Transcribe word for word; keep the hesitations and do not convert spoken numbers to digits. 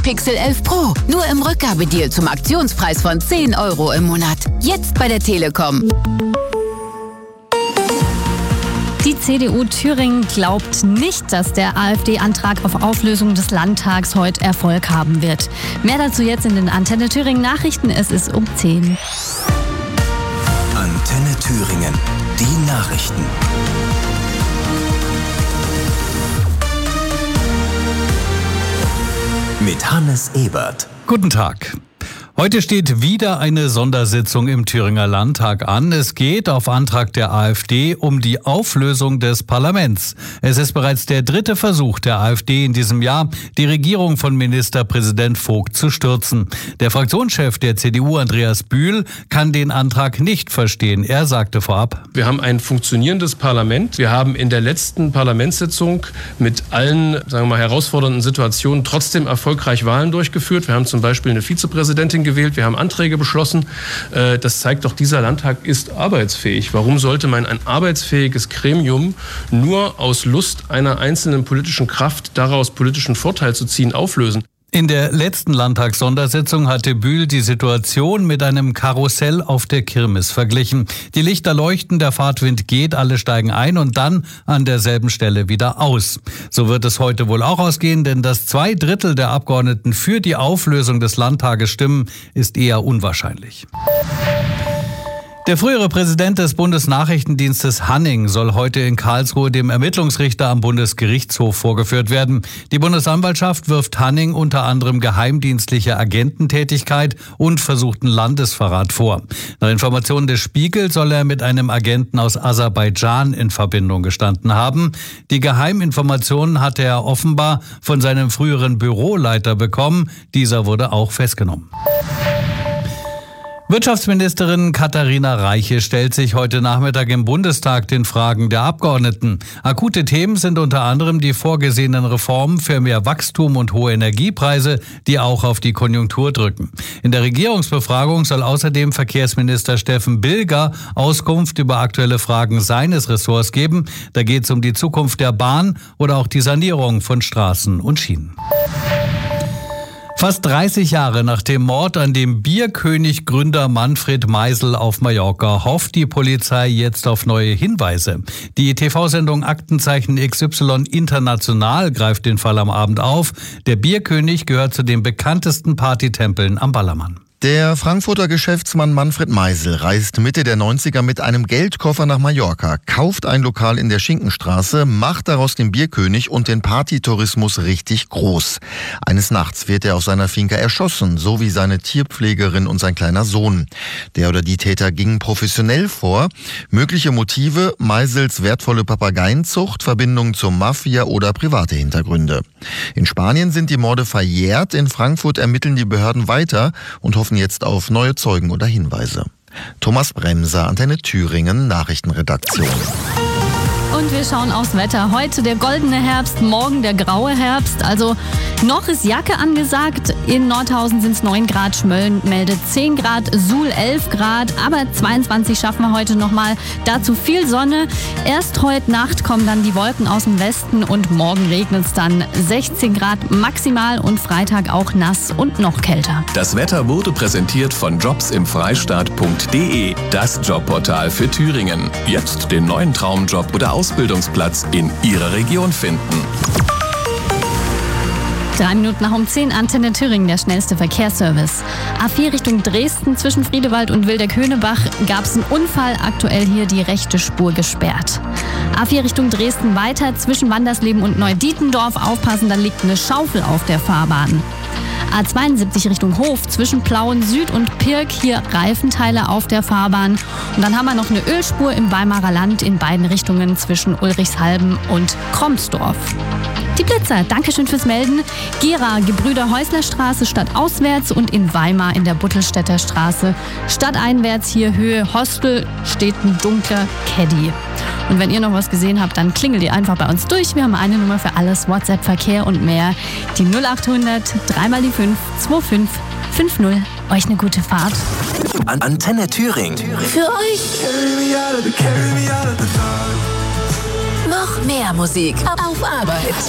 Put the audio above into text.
Pixel elf Pro, nur im Rückgabedeal zum Aktionspreis von zehn Euro im Monat. Jetzt bei der Telekom. Die C D U Thüringen glaubt nicht, dass der AfD-Antrag auf Auflösung des Landtags heute Erfolg haben wird. Mehr dazu jetzt in den Antenne Thüringen Nachrichten. Es ist um zehn. Antenne Thüringen, die Nachrichten. Mit Hannes Ebert. Guten Tag. Heute steht wieder eine Sondersitzung im Thüringer Landtag an. Es geht auf Antrag der AfD um die Auflösung des Parlaments. Es ist bereits der dritte Versuch der AfD in diesem Jahr, die Regierung von Ministerpräsident Vogt zu stürzen. Der Fraktionschef der C D U, Andreas Bühl, kann den Antrag nicht verstehen. Er sagte vorab: Wir haben ein funktionierendes Parlament. Wir haben in der letzten Parlamentssitzung mit allen, sagen wir mal, herausfordernden Situationen trotzdem erfolgreich Wahlen durchgeführt. Wir haben zum Beispiel eine Vizepräsidentin gewählt, wir haben Anträge beschlossen. Das zeigt doch, dieser Landtag ist arbeitsfähig. Warum sollte man ein arbeitsfähiges Gremium nur aus Lust einer einzelnen politischen Kraft, daraus politischen Vorteil zu ziehen, auflösen? In der letzten Landtagssondersitzung hatte Bühl die Situation mit einem Karussell auf der Kirmes verglichen. Die Lichter leuchten, der Fahrtwind geht, alle steigen ein und dann an derselben Stelle wieder aus. So wird es heute wohl auch ausgehen, denn dass zwei Drittel der Abgeordneten für die Auflösung des Landtages stimmen, ist eher unwahrscheinlich. Der frühere Präsident des Bundesnachrichtendienstes Hanning soll heute in Karlsruhe dem Ermittlungsrichter am Bundesgerichtshof vorgeführt werden. Die Bundesanwaltschaft wirft Hanning unter anderem geheimdienstliche Agententätigkeit und versuchten Landesverrat vor. Nach Informationen des Spiegel soll er mit einem Agenten aus Aserbaidschan in Verbindung gestanden haben. Die Geheiminformationen hatte er offenbar von seinem früheren Büroleiter bekommen. Dieser wurde auch festgenommen. Wirtschaftsministerin Katharina Reiche stellt sich heute Nachmittag im Bundestag den Fragen der Abgeordneten. Akute Themen sind unter anderem die vorgesehenen Reformen für mehr Wachstum und hohe Energiepreise, die auch auf die Konjunktur drücken. In der Regierungsbefragung soll außerdem Verkehrsminister Steffen Bilger Auskunft über aktuelle Fragen seines Ressorts geben. Da geht es um die Zukunft der Bahn oder auch die Sanierung von Straßen und Schienen. Fast dreißig Jahre nach dem Mord an dem Bierkönig-Gründer Manfred Meisel auf Mallorca hofft die Polizei jetzt auf neue Hinweise. Die T V-Sendung Aktenzeichen X Y International greift den Fall am Abend auf. Der Bierkönig gehört zu den bekanntesten Partytempeln am Ballermann. Der Frankfurter Geschäftsmann Manfred Meisel reist Mitte der neunziger mit einem Geldkoffer nach Mallorca, kauft ein Lokal in der Schinkenstraße, macht daraus den Bierkönig und den Partytourismus richtig groß. Eines Nachts wird er auf seiner Finca erschossen, so wie seine Tierpflegerin und sein kleiner Sohn. Der oder die Täter gingen professionell vor. Mögliche Motive: Meisels wertvolle Papageienzucht, Verbindungen zur Mafia oder private Hintergründe. In Spanien sind die Morde verjährt, in Frankfurt ermitteln die Behörden weiter und hoffen jetzt auf neue Zeugen oder Hinweise. Thomas Bremser, Antenne Thüringen, Nachrichtenredaktion. Und wir schauen aufs Wetter. Heute der goldene Herbst, morgen der graue Herbst. Also noch ist Jacke angesagt. In Nordhausen sind es neun Grad, Schmölln meldet zehn Grad, Suhl elf Grad. Aber zweiundzwanzig schaffen wir heute nochmal. Dazu viel Sonne. Erst heute Nacht kommen dann die Wolken aus dem Westen und morgen regnet es dann. sechzehn Grad maximal und Freitag auch nass und noch kälter. Das Wetter wurde präsentiert von jobs im freistaat punkt de, das Jobportal für Thüringen. Jetzt den neuen Traumjob oder Ausbildungsplatz in Ihrer Region finden. Drei Minuten nach um zehn, Antenne Thüringen, der schnellste Verkehrsservice. A vier Richtung Dresden zwischen Friedewald und Wildeck-Höhnebach gab es einen Unfall, aktuell hier die rechte Spur gesperrt. A vier Richtung Dresden weiter zwischen Wandersleben und Neudietendorf, aufpassen, da liegt eine Schaufel auf der Fahrbahn. A zweiundsiebzig Richtung Hof zwischen Plauen Süd und Pirk, hier Reifenteile auf der Fahrbahn. Und dann haben wir noch eine Ölspur im Weimarer Land in beiden Richtungen zwischen Ulrichshalben und Kromsdorf. Die Blitzer, Dankeschön fürs Melden. Gera, Gebrüder-Häusler-Straße stadtauswärts und in Weimar in der Buttelstädter Straße stadteinwärts, hier Höhe Hostel, steht ein dunkler Caddy. Und wenn ihr noch was gesehen habt, dann klingelt ihr einfach bei uns durch. Wir haben eine Nummer für alles, WhatsApp, Verkehr und mehr. Die null achthundert, dreimal die fünf, zwei fünf fünf null. Euch eine gute Fahrt. An Antenne Thüringen. Für euch noch mehr Musik auf Arbeit.